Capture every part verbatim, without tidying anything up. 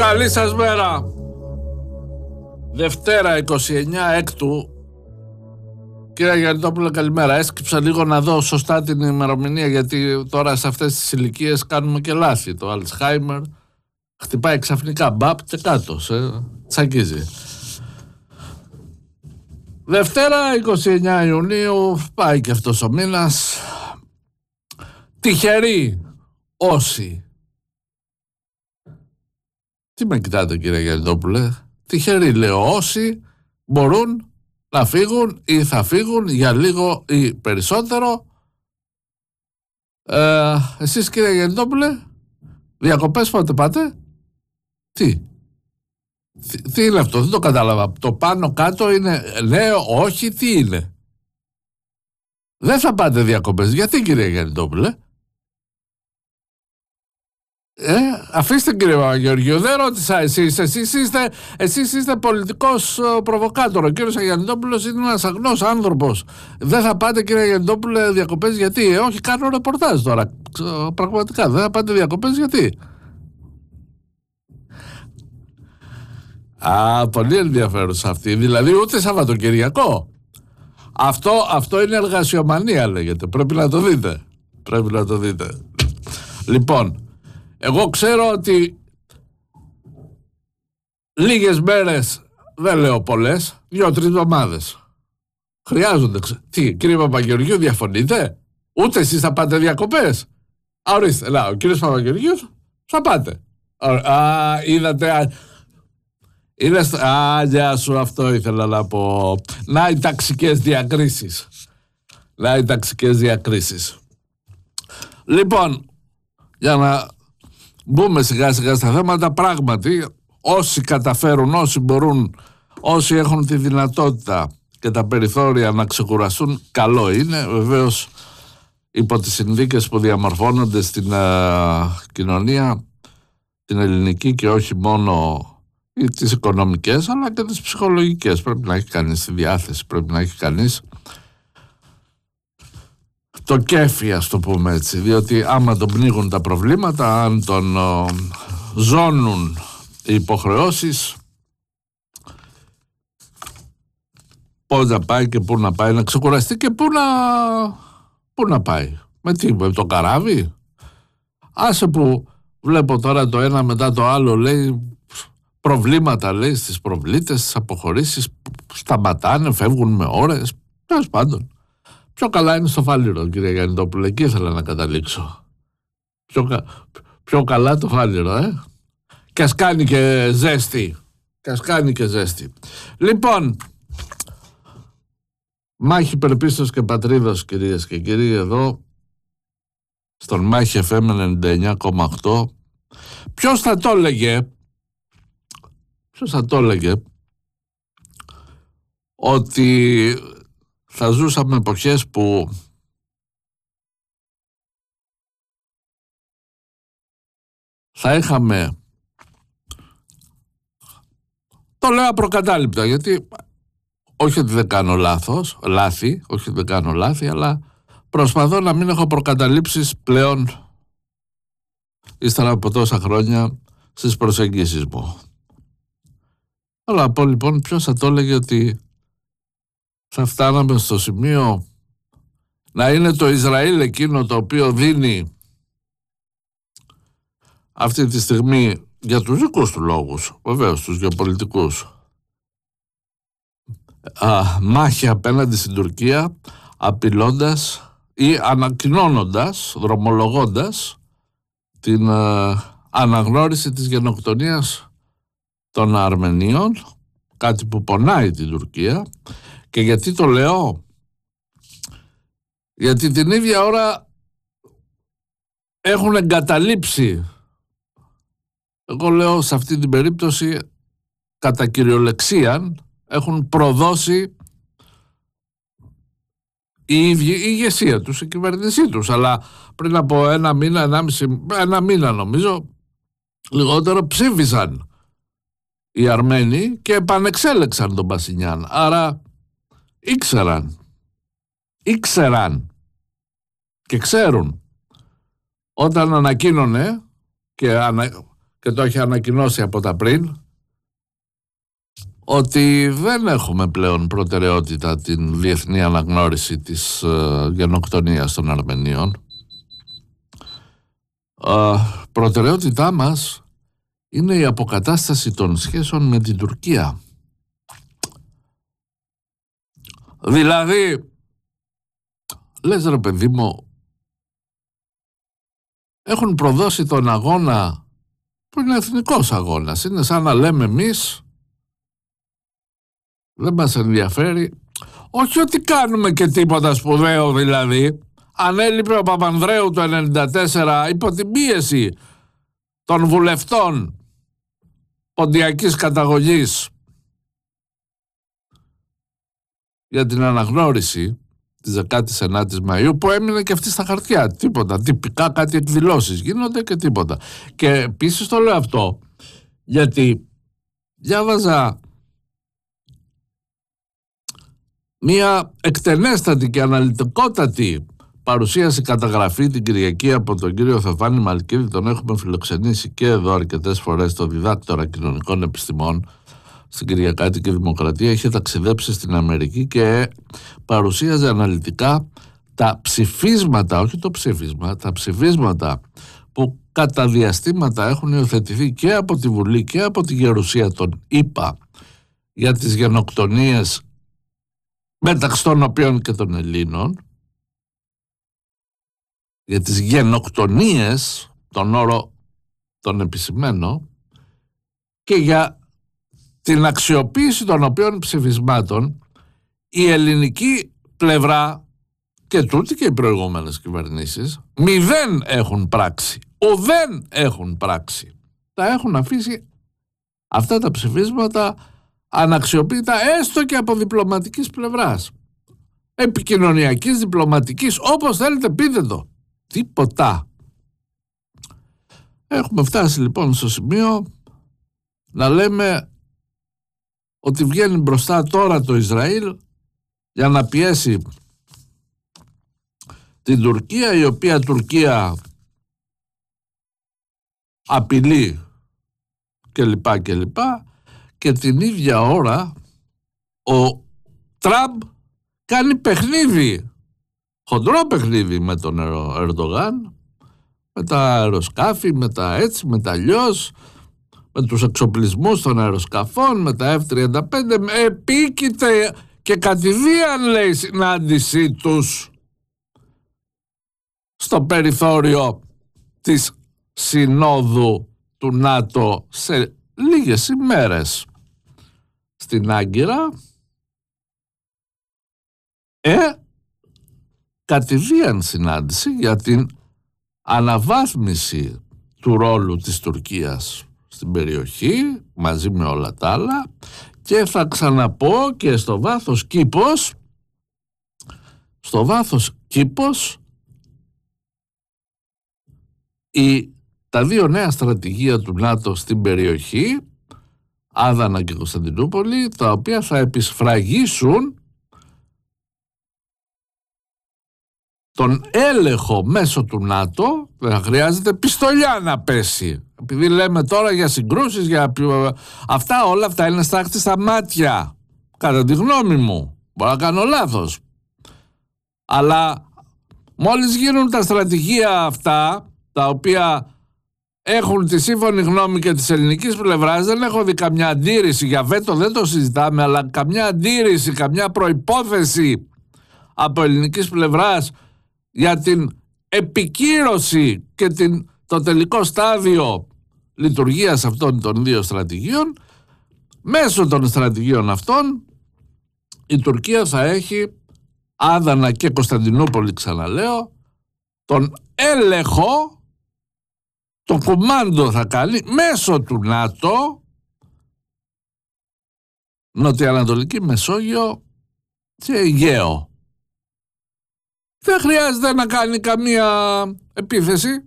Καλή σας μέρα. Δευτέρα είκοσι εννέα Έκτου. Κύριε Γιαννητόπουλε, καλημέρα. Έσκυψα λίγο να δω σωστά την ημερομηνία, γιατί τώρα σε αυτές τις ηλικίες κάνουμε και λάθη. Το Αλτσχάιμερ χτυπάει ξαφνικά μπαπ και κάτω, σε τσακίζει. Δευτέρα είκοσι εννέα Ιουνίου, πάει και αυτός ο μήνας. Τυχεροί όσοι. Τι με κοιτάτε, κύριε Γιαννητόπουλε? Τυχεροί λέω όσοι μπορούν να φύγουν ή θα φύγουν για λίγο ή περισσότερο. Ε, εσείς, κύριε Γιαννητόπουλε, διακοπές πότε πάτε? Τι? τι τι είναι αυτό? Δεν το κατάλαβα. Το πάνω κάτω είναι ναι, όχι, τι είναι? Δεν θα πάτε διακοπές. Γιατί, κύριε Γιαννητόπουλε? Ε, αφήστε, κύριε Παπαγεωργίου, δεν ρώτησα εσείς. Εσείς είστε, εσείς είστε πολιτικός προβοκάτορ. Ο κύριος Γιαννητόπουλος είναι ένας αγνός άνθρωπος. Δεν θα πάτε, κύριε Γιαννητόπουλε, διακοπές γιατί? Ε, όχι, κάνω ρεπορτάζ τώρα. Πραγματικά, δεν θα πάτε διακοπές γιατί? Α, πολύ ενδιαφέρουσα αυτή. Δηλαδή ούτε Σαββατοκυριακό. Αυτό, αυτό είναι εργασιομανία, λέγεται. Πρέπει να το δείτε. Πρέπει να το δείτε. Λοιπόν, εγώ ξέρω ότι λίγες μέρες, δεν λέω πολλές, δύο-τρεις εβδομάδες χρειάζονται. Τι, κύριε Παπαγεωργίου, διαφωνείτε? Ούτε εσείς θα πάτε διακοπές? Α, ορίστε, να, ο κύριος Παπαγεωργίου θα πάτε. Α, είδατε... Είναι... Α, γεια σου, αυτό ήθελα να πω. Να οι ταξικές διακρίσεις. Να οι ταξικές διακρίσεις. Λοιπόν, για να μπούμε σιγά σιγά στα θέματα, πράγματι όσοι καταφέρουν, όσοι μπορούν, όσοι έχουν τη δυνατότητα και τα περιθώρια να ξεκουραστούν, καλό είναι. Βεβαίως υπό τις συνθήκες που διαμορφώνονται στην uh, κοινωνία την ελληνική και όχι μόνο τις οικονομικές αλλά και τις ψυχολογικές. Πρέπει να έχει κανείς τη διάθεση, πρέπει να έχει κανείς το κέφι, ας το πούμε έτσι, διότι άμα τον πνίγουν τα προβλήματα, αν τον ο, ζώνουν οι υποχρεώσεις, πώς να πάει και πού να πάει, να ξεκουραστεί και πού να, πού να πάει, με τι, με το καράβι? Άσε που βλέπω τώρα το ένα μετά το άλλο, λέει, προβλήματα, λέει, στις προβλήτες, στις αποχωρήσεις, σταματάνε, φεύγουν με ώρες, τέλος πάντων. Πιο καλά είναι στο Φάληρο, κύριε Γιαννητόπουλε, εκεί ήθελα να καταλήξω. Πιο, κα... πιο καλά το Φάληρο, ε. Και ας κάνει και ζέστη. Και ας κάνει και ζέστη. Λοιπόν, Μάχη Περπίστος και Πατρίδος, κυρίες και κύριοι, εδώ, στον Μάχη εφ εμ ενενήντα εννέα κόμμα οκτώ. Ποιος θα το έλεγε, ποιος θα το έλεγε, ότι θα ζούσαμε εποχές που θα είχαμε, το λέω απροκατάληπτα, γιατί όχι ότι δεν κάνω λάθος, λάθη, όχι ότι δεν κάνω λάθη, αλλά προσπαθώ να μην έχω προκαταλήψεις πλέον ύστερα από τόσα χρόνια στις προσεγγίσεις μου. Αλλά από λοιπόν, ποιος θα το έλεγε ότι θα φτάναμε στο σημείο να είναι το Ισραήλ εκείνο το οποίο δίνει αυτή τη στιγμή, για τους δικούς του λόγους, βεβαίως τους γεωπολιτικούς, α, μάχη απέναντι στην Τουρκία, απειλώντας ή ανακοινώνοντας, δρομολογώντας την α, αναγνώριση της γενοκτονίας των Αρμενίων, κάτι που πονάει την Τουρκία. Και γιατί το λέω? Γιατί την ίδια ώρα έχουν εγκαταλείψει, εγώ λέω σε αυτή την περίπτωση κατά κυριολεξία, έχουν προδώσει η ίδια η ηγεσία τους, η κυβέρνησή τους. Αλλά πριν από ένα μήνα, ενάμιση, ένα μήνα νομίζω, λιγότερο, ψήφισαν οι Αρμένοι και επανεξέλεξαν τον Πασινιάν. Άρα ήξεραν, ήξεραν και ξέρουν όταν ανακοίνωνε και, ανα, και το έχει ανακοινώσει από τα πριν, ότι δεν έχουμε πλέον προτεραιότητα την διεθνή αναγνώριση της ε, γενοκτονίας των Αρμενίων. Ε, προτεραιότητά μας είναι η αποκατάσταση των σχέσεων με την Τουρκία. Δηλαδή, λες ρε παιδί μου, έχουν προδώσει τον αγώνα που είναι εθνικός αγώνας. Είναι σαν να λέμε εμείς, δεν μας ενδιαφέρει, όχι ότι κάνουμε και τίποτα σπουδαίο δηλαδή. Αν έλειπε ο Παπανδρέου το ενενήντα τέσσερα υπό την πίεση των βουλευτών ποντιακής καταγωγής για την αναγνώριση της δεκάτης ενάτης Μαΐου, που έμεινε και αυτή στα χαρτιά, τίποτα, τυπικά κάτι εκδηλώσεις γίνονται και τίποτα. Και επίσης το λέω αυτό γιατί διάβαζα μία εκτενέστατη και αναλυτικότατη παρουσίαση, καταγραφή την Κυριακή από τον κύριο Θεφάνη Μαλκίδη. Τον έχουμε φιλοξενήσει και εδώ αρκετές φορές, το διδάκτορα κοινωνικών επιστημών στην Κυριακάτικη Δημοκρατία. Είχε ταξιδέψει στην Αμερική και παρουσίαζε αναλυτικά τα ψηφίσματα, όχι το ψήφισμα, τα ψηφίσματα που κατά διαστήματα έχουν υιοθετηθεί και από τη Βουλή και από τη Γερουσία των ΗΠΑ για τις γενοκτονίες, μεταξύ των οποίων και των Ελλήνων, για τις γενοκτονίες, τον όρο τον επισημαίνω, και για την αξιοποίηση των οποίων ψηφισμάτων η ελληνική πλευρά και τούτη και οι προηγούμενες κυβερνήσεις μηδέν έχουν πράξει, ουδέν έχουν πράξει. Τα έχουν αφήσει αυτά τα ψηφίσματα αναξιοποίητα, έστω και από διπλωματικής πλευράς, επικοινωνιακής, διπλωματικής, όπως θέλετε πείτε το. Τίποτα. Έχουμε φτάσει λοιπόν στο σημείο να λέμε ότι βγαίνει μπροστά τώρα το Ισραήλ για να πιέσει την Τουρκία, η οποία Τουρκία απειλεί και λοιπά και λοιπά, και την ίδια ώρα ο Τραμπ κάνει παιχνίδι, χοντρό παιχνίδι με τον Ερντογάν, με τα αεροσκάφη, με τα έτσι, με τα αλλιώς, με τους εξοπλισμούς των αεροσκαφών, με τα εφ τριάντα πέντε, επίκειται και κατηδίαν, λέει, η συνάντησή τους στο περιθώριο της συνόδου του ΝΑΤΟ σε λίγες ημέρες στην Άγκυρα. Ε, κατηδίαν συνάντηση για την αναβάθμιση του ρόλου της Τουρκίας στην περιοχή μαζί με όλα τα άλλα, και θα ξαναπώ και στο βάθος κήπος στο βάθος κήπος η, τα δύο νέα στρατηγία του ΝΑΤΟ στην περιοχή, Άδανα και Κωνσταντινούπολη, τα οποία θα επισφραγίσουν τον έλεγχο μέσω του ΝΑΤΟ. Δεν χρειάζεται πιστολιά να πέσει, επειδή λέμε τώρα για συγκρούσεις, για αυτά, όλα αυτά είναι στάχτη στα μάτια, κατά τη γνώμη μου, μπορώ να κάνω λάθος, αλλά μόλις γίνουν τα στρατηγία αυτά, τα οποία έχουν τη σύμφωνη γνώμη και της ελληνικής πλευράς, δεν έχω δει καμιά αντίρρηση, για βέτο δεν το συζητάμε, αλλά καμιά αντίρρηση, καμιά προϋπόθεση από ελληνικής πλευράς για την επικύρωση και την, το τελικό στάδιο λειτουργίας αυτών των δύο στρατηγίων. Μέσω των στρατηγίων αυτών η Τουρκία θα έχει Άδανα και Κωνσταντινούπολη, ξαναλέω, τον έλεγχο, το κομμάντο θα κάνει μέσω του ΝΑΤΟ, Νοτιοανατολική Μεσόγειο και Αιγαίο. Δεν χρειάζεται να κάνει καμία επίθεση.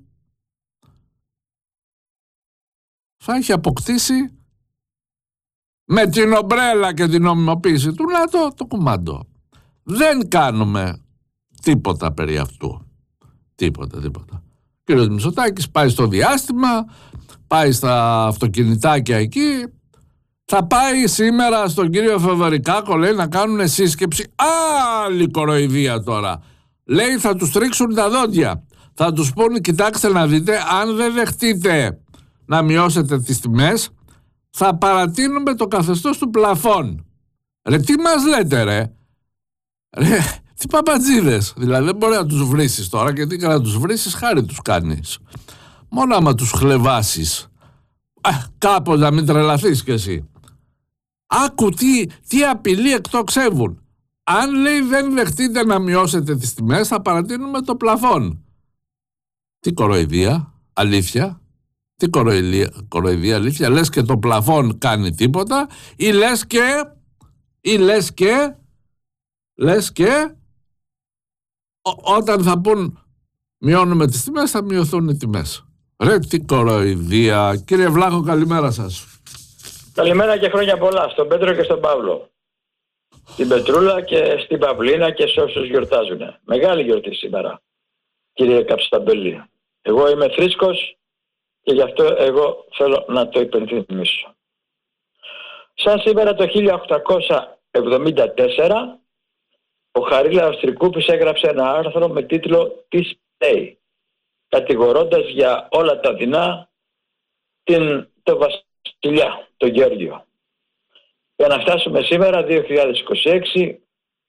Θα έχει αποκτήσει με την ομπρέλα και την νομιμοποίηση του ΝΑΤΟ το κουμάντο. Δεν κάνουμε τίποτα περί αυτού. Τίποτα, τίποτα. Ο κύριος Μητσοτάκης πάει στο διάστημα πάει στα αυτοκινητάκια εκεί, θα πάει σήμερα στον κύριο Θεοδωρικάκο, λέει, να κάνουν σύσκεψη. Άλλη κοροϊδία τώρα. Λέει, θα τους τρίξουν τα δόντια. Θα τους πούνε, κοιτάξτε να δείτε, αν δεν δεχτείτε να μειώσετε τις τιμές, θα παρατείνουμε το καθεστώς του πλαφών. Ρε, τι μας λέτε, ρε. Ρε, τι παπατζίδες. Δηλαδή δεν μπορεί να τους βρίσεις τώρα, γιατί και να τους βρίσεις χάρη τους κάνεις. Μόνο άμα τους χλεβάσεις. Α, κάπως να μην τρελαθείς κι εσύ. Άκου τι, τι απειλή εκτοξεύουν. Αν, λέει, δεν δεχτείτε να μειώσετε τις τιμές, θα παρατείνουμε το πλαφόν. Τι κοροϊδία, αλήθεια. Τι κοροϊδία, κοροϊδία, αλήθεια. Λες και το πλαφόν κάνει τίποτα, ή λες και, ή λες και, λες και, ό, όταν θα πούν μειώνουμε τις τιμές, θα μειωθούν οι τιμές. Ρε, τι κοροϊδία. Κύριε Βλάχο, καλημέρα σας. Καλημέρα και χρόνια πολλά στον Πέτρο και στον Παύλο. Στην Πετρούλα και στην Παυλίνα και σε όσους γιορτάζουν. Μεγάλη γιορτή σήμερα, κύριε Καψταμπέλη. Εγώ είμαι θρήσκος και γι' αυτό εγώ θέλω να το υπενθυμίσω. Σαν σήμερα το χίλια οκτακόσια εβδομήντα τέσσερα, ο Χαρίλαος Αυστρικούπης έγραψε ένα άρθρο με τίτλο «Τι φταίει», κατηγορώντας για όλα τα δεινά την, το βασιλιά, τον Γεώργιο. Για να φτάσουμε σήμερα, δύο χιλιάδες είκοσι έξι,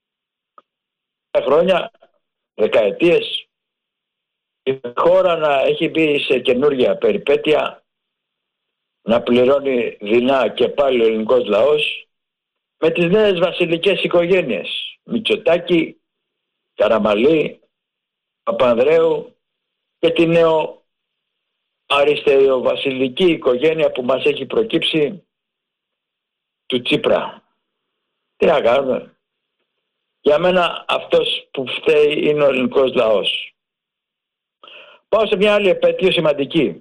χρόνια, δεκαετίες, η χώρα να έχει μπει σε καινούργια περιπέτεια, να πληρώνει δεινά και πάλι ο ελληνικός λαός, με τις νέες βασιλικές οικογένειες, Μητσοτάκη, Καραμαλή, Παπανδρέου και τη νέο αριστεροβασιλική οικογένεια που μας έχει προκύψει, του Τσίπρα. Τι να κάνουμε. Για μένα αυτός που φταίει είναι ο ελληνικός λαός. Πάω σε μια άλλη επέτειο σημαντική.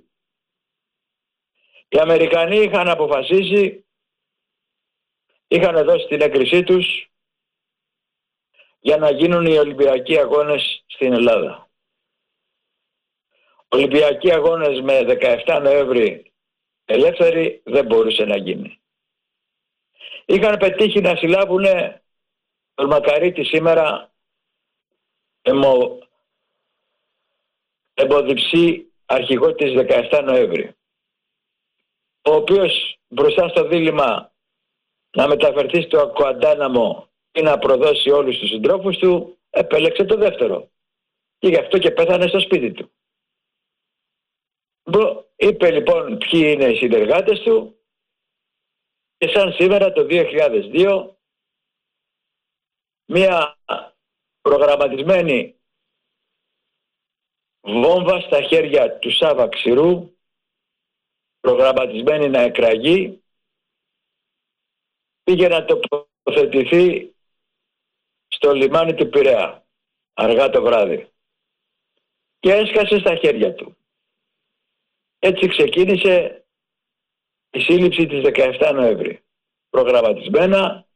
Οι Αμερικανοί είχαν αποφασίσει, είχαν δώσει την έγκρισή τους για να γίνουν οι Ολυμπιακοί Αγώνες στην Ελλάδα. Ολυμπιακοί Αγώνες με δεκαεφτά Νοέμβρη ελεύθεροι δεν μπορούσε να γίνει. Είχαν πετύχει να συλλάβουν τον Μακαρίτη σήμερα, εμο, εμποδιψή αρχηγό της δεκαεφτά Νοέμβρη, ο οποίος μπροστά στο δίλημμα να μεταφερθεί στο Κουαντάναμο ή να προδώσει όλους τους συντρόφους του, επέλεξε το δεύτερο και γι' αυτό και πέθανε στο σπίτι του. Είπε λοιπόν ποιοι είναι οι συνεργάτες του και σαν σήμερα το δύο χιλιάδες δύο μια προγραμματισμένη βόμβα στα χέρια του Σάβα Ξηρού, προγραμματισμένη να εκραγεί, πήγε να τοποθετηθεί στο λιμάνι του Πειραιά αργά το βράδυ και έσκασε στα χέρια του. Έτσι ξεκίνησε η σύλληψη της δεκαεφτά Νοέμβρη, προγραμματισμένα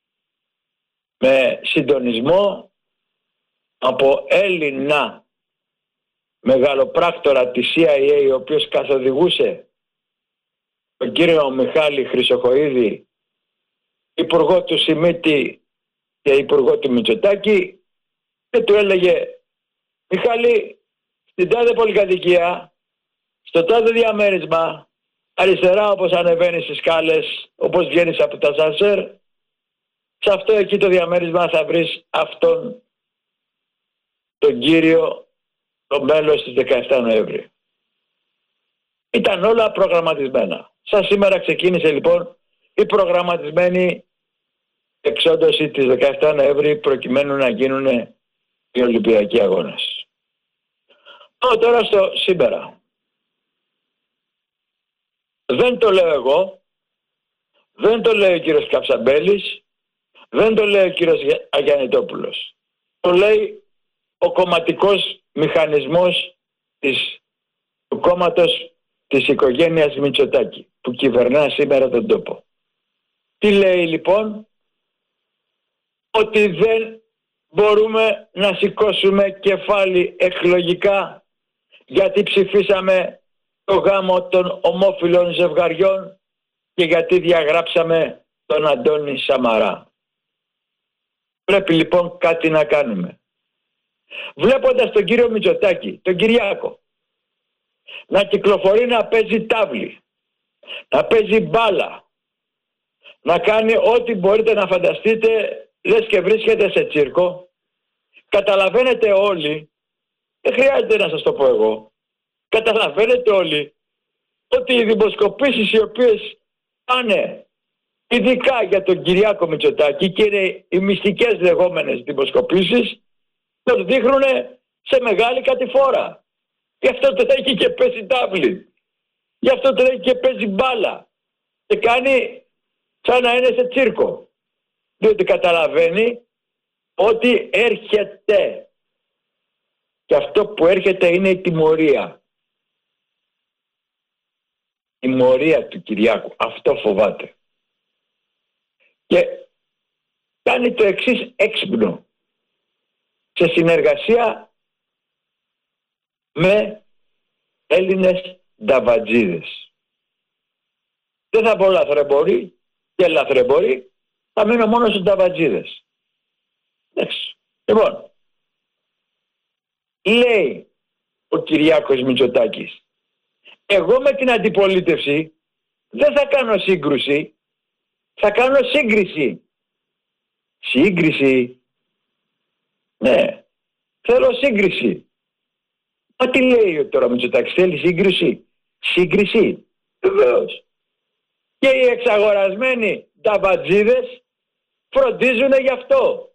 με συντονισμό από Έλληνα μεγαλοπράκτορα της σι άι έι, ο οποίος καθοδηγούσε τον κύριο Μιχάλη Χρυσοχοΐδη, υπουργό του Σιμίτη και υπουργό του Μητσοτάκη, και του έλεγε: Μιχάλη, στην τάδε πολυκατοικία, στο τάδε διαμέρισμα, αριστερά όπως ανεβαίνεις στις σκάλες, όπως βγαίνεις από τα σανσέρ, σε αυτό εκεί το διαμέρισμα θα βρεις αυτόν τον κύριο, το μέλος της δεκαεφτά Νοέμβρη. Ήταν όλα προγραμματισμένα. Σαν σήμερα ξεκίνησε λοιπόν η προγραμματισμένη εξόντωση της δεκαεφτά Νοέμβρη προκειμένου να γίνουν οι Ολυμπιακοί Αγώνες. Πάω τώρα στο σήμερα. Δεν το λέω εγώ, δεν το λέει ο κύριος Καψαμπέλης, δεν το λέει ο κύριος Αγιαννητόπουλος. Το λέει ο κομματικός μηχανισμός της, του κόμματος της οικογένειας Μητσοτάκη, που κυβερνά σήμερα τον τόπο. Τι λέει λοιπόν? Ότι δεν μπορούμε να σηκώσουμε κεφάλι εκλογικά γιατί ψηφίσαμε το γάμο των ομόφυλων ζευγαριών και γιατί διαγράψαμε τον Αντώνη Σαμαρά. Πρέπει λοιπόν κάτι να κάνουμε. Βλέποντας τον κύριο Μητσοτάκη, τον Κυριάκο, να κυκλοφορεί να παίζει τάβλη, να παίζει μπάλα, να κάνει ό,τι μπορείτε να φανταστείτε, λες και βρίσκεται σε τσίρκο, καταλαβαίνετε όλοι, δεν χρειάζεται να σας το πω εγώ, καταλαβαίνετε όλοι ότι οι δημοσκοπήσεις οι οποίες πάνε ειδικά για τον Κυριάκο Μητσοτάκη και είναι οι μυστικές λεγόμενες δημοσκοπήσεις, τον δείχνουν σε μεγάλη κατηφόρα. Γι' αυτό τον έχει και παίζει τάβλη. Γι' αυτό τον έχει και παίζει μπάλα. Και κάνει σαν να είναι σε τσίρκο. Διότι καταλαβαίνει ότι έρχεται. Και αυτό που έρχεται είναι η τιμωρία. Η τιμωρία του Κυριάκου. Αυτό φοβάται. Και κάνει το εξής έξυπνο. Σε συνεργασία με Έλληνες νταβατζίδες. Δεν θα πω λαθρεμποροί και λαθρεμποροί, θα μείνω μόνο στους νταβατζίδες. Λοιπόν, λέει ο Κυριάκος Μητσοτάκης, εγώ με την αντιπολίτευση δεν θα κάνω σύγκρουση, θα κάνω σύγκριση. Σύγκριση. Ναι, θέλω σύγκριση. Μα τι λέει τώρα ο Μητσοτάκης, θέλει σύγκριση. Σύγκριση, βεβαίως. Και οι εξαγορασμένοι ταμπατζίδες φροντίζουν γι' αυτό.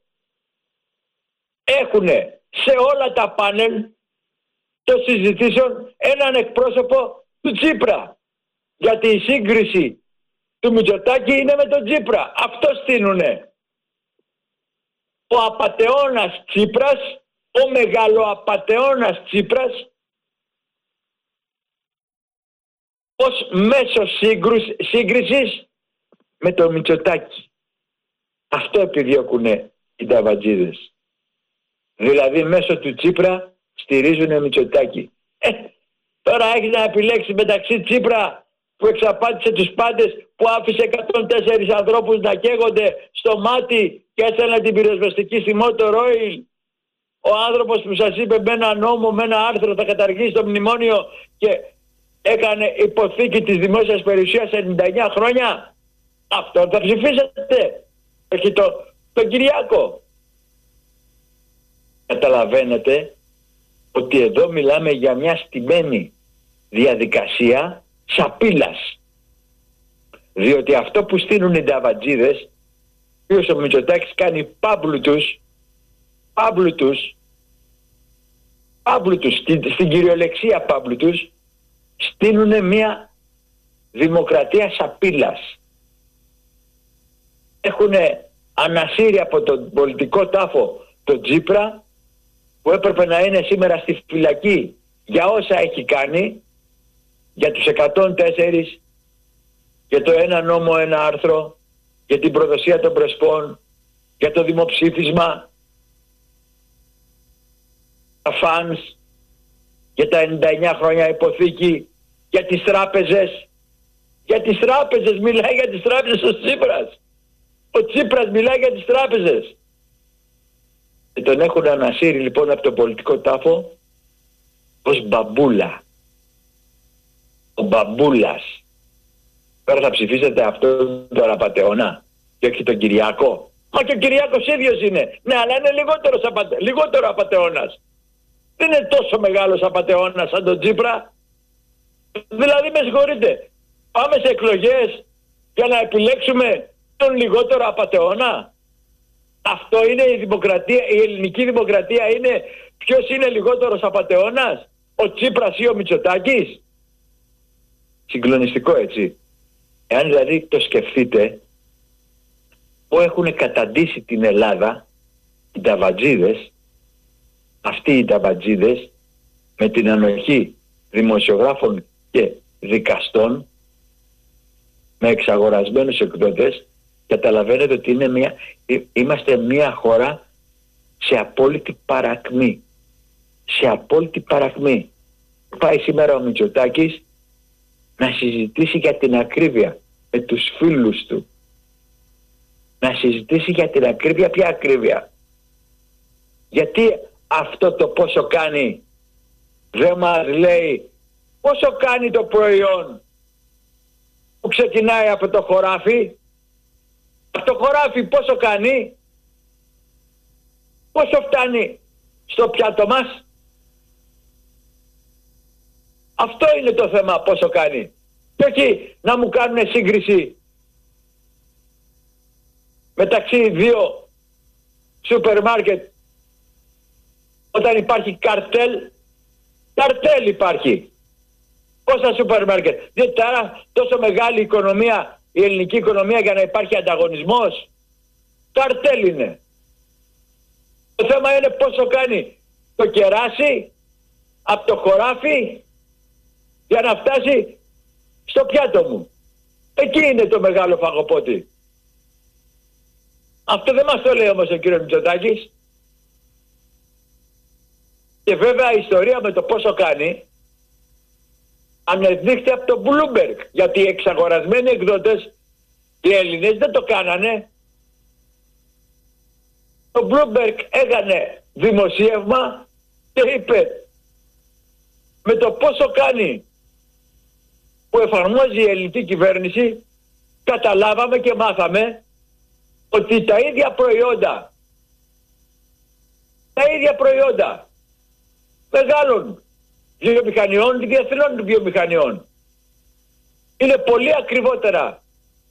Έχουνε σε όλα τα πάνελ των συζητήσεων έναν εκπρόσωπο του Τσίπρα. Γιατί η σύγκριση του Μητσοτάκη είναι με τον Τσίπρα. Αυτό στείνουνε. Ο απατεώνας Τσίπρας, ο μεγαλοαπατεώνας Τσίπρας, ως μέσο σύγκρισης με τον Μητσοτάκη. Αυτό επιδιώκουν οι ταβατζίδες. Δηλαδή μέσω του Τσίπρα στηρίζουν Μητσοτάκη. Ε, τώρα έχεις να επιλέξεις μεταξύ Τσίπρα που εξαπάτησε τους πάντες, που άφησε εκατόν τέσσερις ανθρώπους να καίγονται στο μάτι και έστελνε την πυροσβεστική στη Motor Oil. Ο άνθρωπος που σας είπε με ένα νόμο, με ένα άρθρο θα καταργήσει το μνημόνιο και έκανε υποθήκη της δημόσιας περιουσίας ενενήντα εννιά χρόνια. Αυτό θα ψηφίσετε. Έχει το, το Κυριάκο. Καταλαβαίνετε ότι εδώ μιλάμε για μια στημένη διαδικασία σαπίλας. Διότι αυτό που στείλουν οι νταβατζίδες, ποιος ο Μητσοτάκης κάνει πάμπλουτους, πάμπλουτους, πάμπλουτους, στην, στην κυριολεξία πάμπλουτους, στείλουν μια δημοκρατία σαπίλας. Έχουν ανασύρει από τον πολιτικό τάφο τον Τσίπρα, που έπρεπε να είναι σήμερα στη φυλακή για όσα έχει κάνει, για τους εκατόν τέσσερα, για το ένα νόμο, ένα άρθρο, για την προδοσία των Πρεσπών, για το δημοψήφισμα, τα φανς, για τα ενενήντα εννιά χρόνια υποθήκη, για τις τράπεζες. Για τις τράπεζες, μιλάει για τις τράπεζες ο Τσίπρας. Ο Τσίπρας μιλάει για τις τράπεζες. Και τον έχουν ανασύρει λοιπόν από τον πολιτικό τάφο ως μπαμπούλα. Ο μπαμπούλας. Τώρα θα ψηφίσετε αυτόν τον απατεώνα και όχι τον Κυριάκο. Μα και ο Κυριάκος ίδιος είναι. Ναι, αλλά είναι λιγότερος απατε... λιγότερο απατεώνας. Δεν είναι τόσο μεγάλος απατεώνας σαν τον Τσίπρα. Δηλαδή με συγχωρείτε, πάμε σε εκλογές για να επιλέξουμε τον λιγότερο απατεώνα. Αυτό είναι η δημοκρατία, η ελληνική δημοκρατία είναι ποιος είναι λιγότερος απατεώνας, ο Τσίπρας ή ο Μητσοτάκης. Συγκλονιστικό, έτσι. Εάν δηλαδή το σκεφτείτε, που έχουν καταντήσει την Ελλάδα οι ταβατζίδες, αυτοί οι ταβατζίδες με την ανοχή δημοσιογράφων και δικαστών, με εξαγορασμένους εκδότες, καταλαβαίνετε ότι είναι μια, είμαστε μια χώρα σε απόλυτη παρακμή. Σε απόλυτη παρακμή. Πάει σήμερα ο Μητσοτάκης να συζητήσει για την ακρίβεια με τους φίλους του. Να συζητήσει για την ακρίβεια. Ποια ακρίβεια? Γιατί αυτό το πόσο κάνει δεν μας λέει πόσο κάνει το προϊόν που ξεκινάει από το χωράφι? Από το χωράφι πόσο κάνει? Πόσο φτάνει στο πιάτο μας? Αυτό είναι το θέμα, πόσο κάνει. Και όχι να μου κάνουν σύγκριση μεταξύ δύο σούπερ μάρκετ όταν υπάρχει καρτέλ. Καρτέλ υπάρχει. Πόσα σούπερ μάρκετ? Δεν τώρα τόσο μεγάλη οικονομία, η ελληνική οικονομία, για να υπάρχει ανταγωνισμός? Καρτέλ είναι. Το θέμα είναι πόσο κάνει το κεράσι από το χωράφι για να φτάσει στο πιάτο μου. Εκεί είναι το μεγάλο φαγοπότη. Αυτό δεν μας το λέει όμως ο κύριος Μητσοτάκης. Και βέβαια η ιστορία με το πόσο κάνει ανεδείχθη από το Bloomberg, γιατί οι εξαγορασμένοι εκδότες, οι Έλληνες, δεν το κάνανε. Το Bloomberg έκανε δημοσίευμα και είπε με το πόσο κάνει που εφαρμόζει η ελληνική κυβέρνηση, καταλάβαμε και μάθαμε ότι τα ίδια προϊόντα τα ίδια προϊόντα μεγάλων βιομηχανιών και διεθνών βιομηχανιών είναι πολύ ακριβότερα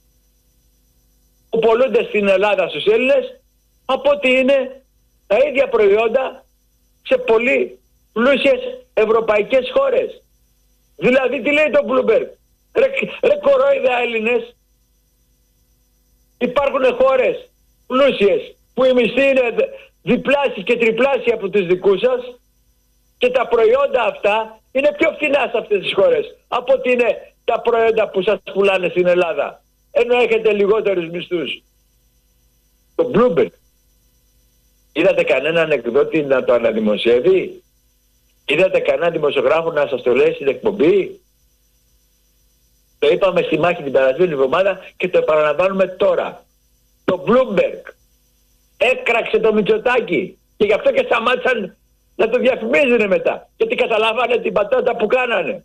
που πολλούνται στην Ελλάδα στους Έλληνες από ότι είναι τα ίδια προϊόντα σε πολύ πλούσιες ευρωπαϊκές χώρες. Δηλαδή τι λέει το Bloomberg? Ρε, ρε κορόιδα Έλληνες, υπάρχουν χώρες πλούσιες που οι μισθοί είναι διπλάσιοι και τριπλάσιοι από τους δικούς σας και τα προϊόντα αυτά είναι πιο φθηνά σε αυτές τις χώρες από ότι είναι τα προϊόντα που σας πουλάνε στην Ελλάδα, ενώ έχετε λιγότερους μισθούς. Το Bloomberg. Είδατε κανέναν εκδότη να το αναδημοσιεύει? Είδατε κανέναν δημοσιογράφο να σας το λέει στην εκπομπή? Το είπαμε στη μάχη την περασμένη εβδομάδα και το επαναλαμβάνουμε τώρα. Το Bloomberg έκραξε το Μητσοτάκη και γι' αυτό και σταμάτησαν να το διαφημίζουν μετά, γιατί καταλάβανε την πατάτα που κάνανε.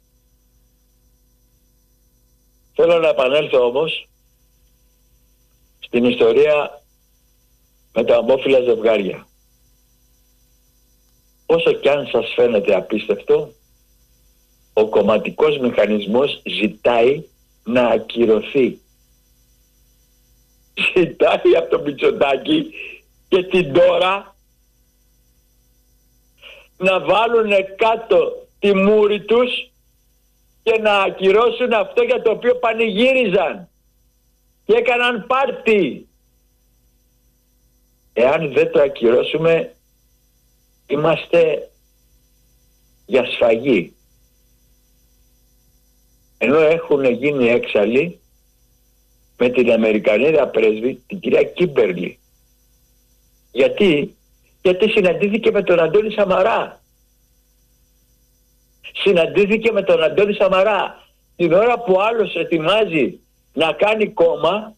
Θέλω να επανέλθω όμως στην ιστορία με τα ομόφυλα ζευγάρια. Όσο κι αν σας φαίνεται απίστευτο, ο κομματικός μηχανισμός ζητάει να ακυρωθεί. Ζητάει από το Μητσοτάκη και την τώρα να βάλουν κάτω τη μούρη τους και να ακυρώσουν αυτό για το οποίο πανηγύριζαν και έκαναν πάρτι. Εάν δεν το ακυρώσουμε, είμαστε για σφαγή. Ενώ έχουν γίνει έξαλλοι με την Αμερικανίδα πρέσβη, την κυρία Κίμπερλι. Γιατί? Γιατί συναντήθηκε με τον Αντώνη Σαμαρά. Συναντήθηκε με τον Αντώνη Σαμαρά την ώρα που άλλος ετοιμάζει να κάνει κόμμα.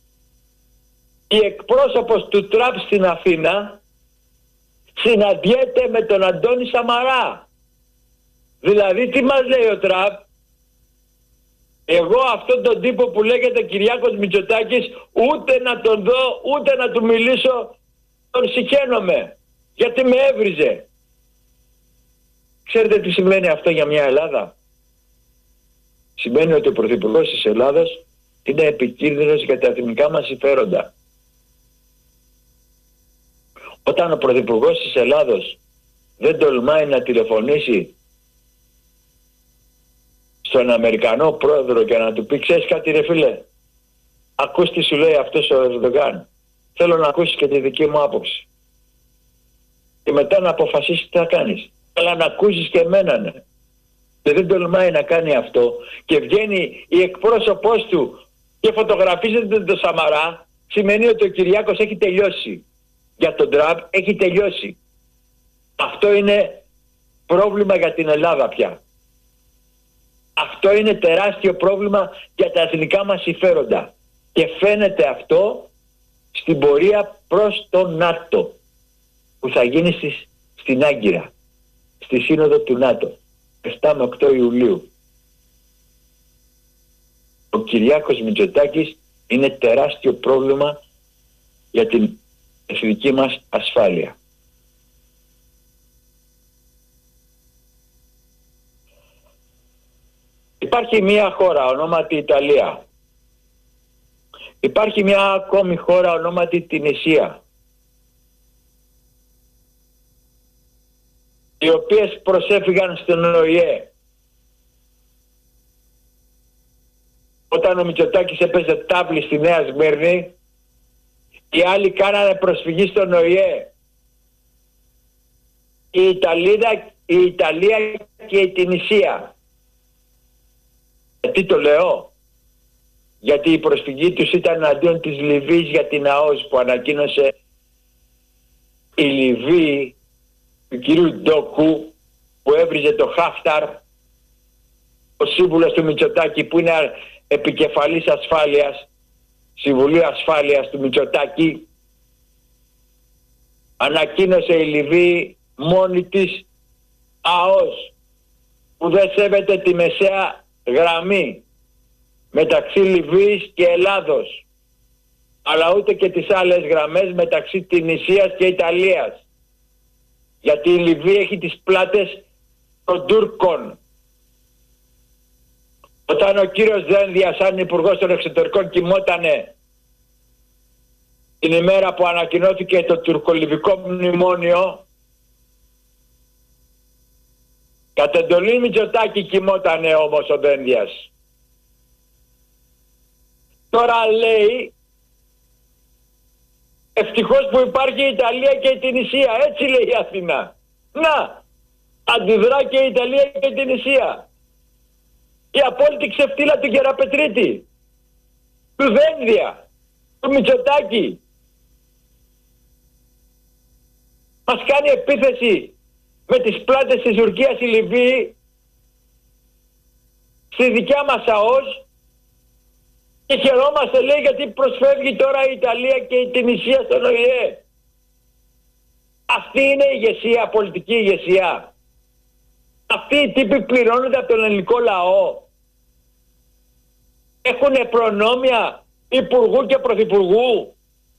Η εκπρόσωπος του Τραμπ στην Αθήνα συναντιέται με τον Αντώνη Σαμαρά. Δηλαδή τι μας λέει ο Τραμπ? Εγώ αυτόν τον τύπο που λέγεται Κυριάκος Μητσοτάκης ούτε να τον δω ούτε να του μιλήσω, τον συχαίνομαι γιατί με έβριζε. Ξέρετε τι σημαίνει αυτό για μια Ελλάδα? Σημαίνει ότι ο Πρωθυπουργός της Ελλάδας είναι επικίνδυνος για τα εθνικά μας συμφέροντα. Όταν ο Πρωθυπουργός της Ελλάδος δεν τολμάει να τηλεφωνήσει στον Αμερικανό πρόεδρο και να του πει, ξέρεις κάτι ρε φίλε, ακούς τι σου λέει αυτός ο Ερντογάν, θέλω να ακούσεις και τη δική μου άποψη και μετά να αποφασίσεις τι θα κάνεις, αλλά να ακούσεις και εμένα, ναι. Και δεν τολμάει να κάνει αυτό και βγαίνει η εκπρόσωπός του και φωτογραφίζεται τον Σαμαρά, σημαίνει ότι ο Κυριάκος έχει τελειώσει. Για τον Τραμπ έχει τελειώσει. Αυτό είναι πρόβλημα για την Ελλάδα πια. Αυτό είναι τεράστιο πρόβλημα για τα εθνικά μας συμφέροντα. Και φαίνεται αυτό στην πορεία προς το ΝΑΤΟ που θα γίνει στις, στην Άγκυρα, στη Σύνοδο του ΝΑΤΟ, επτά με οκτώ Ιουλίου. Ο Κυριάκος Μητσοτάκης είναι τεράστιο πρόβλημα για την εθνική μας ασφάλεια. Υπάρχει μια χώρα ονόματι Ιταλία. Υπάρχει μια ακόμη χώρα ονόματι Τινησία, οι οποίες προσέφυγαν στον ΟΗΕ όταν ο Μητσοτάκης έπαιζε τάβλη στη Νέα Σμύρνη. Οι άλλοι κάνανε προσφυγή στον ΟΗΕ. Η Ιταλίδα, η Ιταλία και η Τινησία. Γιατί το λέω? Γιατί η προσφυγή τους ήταν αντίον της Λιβύης για την ΑΟΣ που ανακοίνωσε η Λιβύη του κυρίου Ντόκου, που έβριζε το Χάφταρ, ο σύμβουλος του Μητσοτάκη, που είναι επικεφαλής ασφάλειας, Συμβουλίου Ασφάλειας του Μητσοτάκη. Ανακοίνωσε η Λιβύη μόνη της ΑΟΣ που δεν σέβεται τη μεσαία γραμμή μεταξύ Λιβύης και Ελλάδος, αλλά ούτε και τις άλλες γραμμές μεταξύ Τινησίας και Ιταλίας, γιατί η Λιβύη έχει τις πλάτες των Τούρκων. Όταν ο κύριος Δένδιας, σαν υπουργός των εξωτερικών, κοιμότανε την ημέρα που ανακοινώθηκε το τουρκολιβικό μνημόνιο, κατ' εντολή Μητσοτάκη κοιμότανε όμως ο Δένδιας. Τώρα λέει ευτυχώς που υπάρχει η Ιταλία και η Τινησία. Έτσι λέει η Αθήνα. Να, αντιδρά και η Ιταλία και η Τινησία. Η απόλυτη ξεφτύλα του Γεραπετρίτη, του Δένδια, του Μητσοτάκη. Μας κάνει επίθεση με τις πλάτες της Τουρκίας η Λιβύη στη δικιά μας ΑΟΣ και χαιρόμαστε, λέει, γιατί προσφεύγει τώρα η Ιταλία και η Τινησία στον ΟΗΕ. Αυτή είναι η ηγεσία, πολιτική ηγεσία. Αυτοί οι τύποι πληρώνονται από τον ελληνικό λαό. Έχουν προνόμια υπουργού και πρωθυπουργού.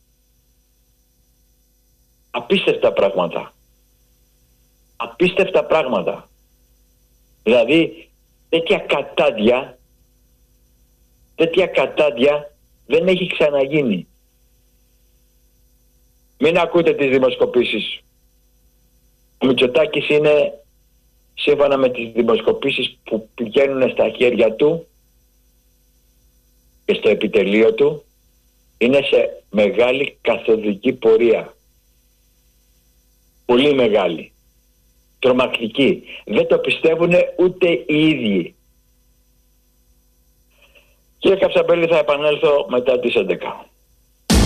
Απίστευτα πράγματα. Απίστευτα πράγματα. Δηλαδή τέτοια κατάντια, τέτοια κατάντια δεν έχει ξαναγίνει. Μην ακούτε τις δημοσκοπήσεις. Ο Μητσοτάκης είναι, σύμφωνα με τις δημοσκοπήσεις που πηγαίνουν στα χέρια του και στο επιτελείο του, είναι σε μεγάλη καθοδική πορεία. Πολύ μεγάλη. Τρομακτική. Δεν το πιστεύουν ούτε οι ίδιοι. Κύριε Καψαμπέλη, θα επανέλθω μετά τις έντεκα.